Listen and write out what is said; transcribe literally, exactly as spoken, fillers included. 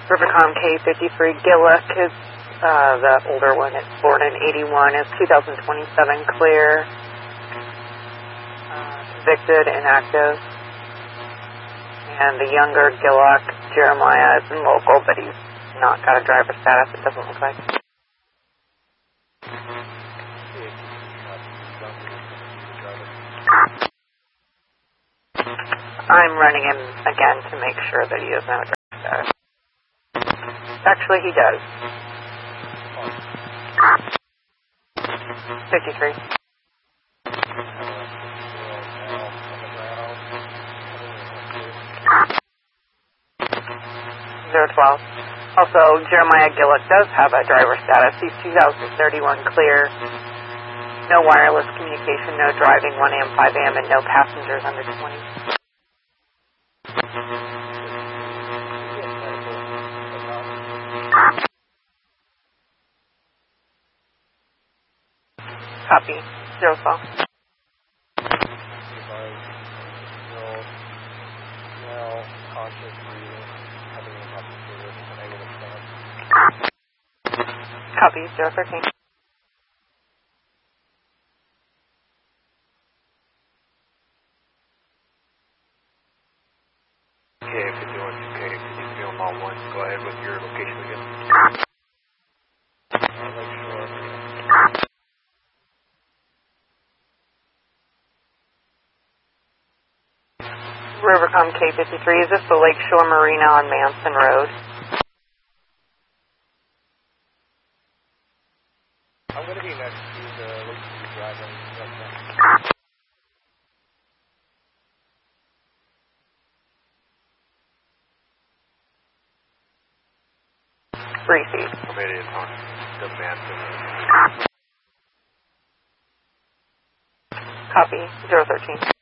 Rivercom K fifty-three, Gillick is uh, the older one. It's born in eighty-one. Is two thousand twenty-seven clear. Uh, convicted, inactive. And the younger Gillick, Jeremiah, is in local, but he's not got a driver status, it doesn't look like. I'm running him again to make sure that he doesn't have a driver status. Actually, he does. fifty-three. zero twelve. Also, Jeremiah Gillick does have a driver status. He's two thousand thirty-one clear. No wireless communication, no driving, one a.m., five a.m., and no passengers under twenty. Copy. Zero twelve. Copy. Zero thirteen. Okay, if you're doing okay, if you're doing mile one, go ahead with your location again. Rivercom K fifty-three, is this the Lakeshore Marina on Manson Road? I'm going to be next to the Lakeshore Drive. Receive. I'm ready to talk the Manson. Copy. zero thirteen.